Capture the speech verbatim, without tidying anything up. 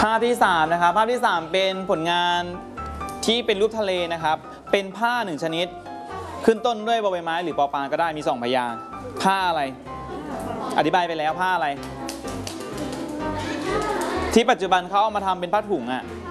ภาพที่สามนะครับภาพที่สามเป็นผลงานที่เป็นรูปทะเลนะครับเป็นผ้าหนึ่งชนิดขึ้นต้นด้วยบอใบไม้หรือปอปลาก็ได้มีสองพยางค์ผ้าอะไรอธิบายไปแล้วผ้าอะไรที่ปัจจุบันเขาเอามาทำเป็นผ้าถุงอ่ะ